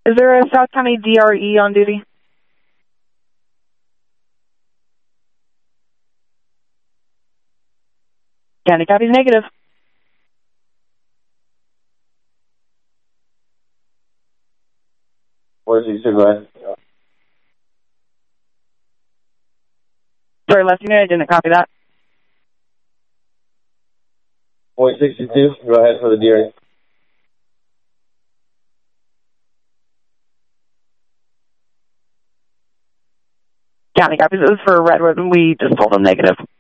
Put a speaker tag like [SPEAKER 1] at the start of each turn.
[SPEAKER 1] Is there a South County DRE on duty? County copies negative.
[SPEAKER 2] 462, go ahead.
[SPEAKER 1] Sorry, left unit, I didn't copy that.
[SPEAKER 2] 462, go ahead for the DRE.
[SPEAKER 1] County copies. It was for Redwood, and we just told them negative.